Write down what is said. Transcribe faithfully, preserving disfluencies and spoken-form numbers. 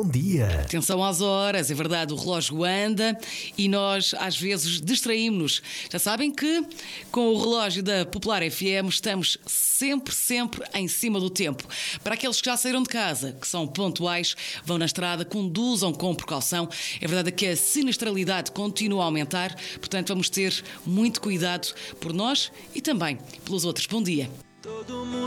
dia. Atenção às horas, é verdade, o relógio anda e nós às vezes distraímos-nos. Já sabem que com o relógio da Popular F M estamos sempre, sempre em cima do tempo. Para aqueles que já saíram de casa, que são pontuais, vão na estrada, conduzam com precaução. É verdade que a sinistralidade continua a aumentar, portanto vamos ter muito cuidado por nós e também pelos outros. Bom dia.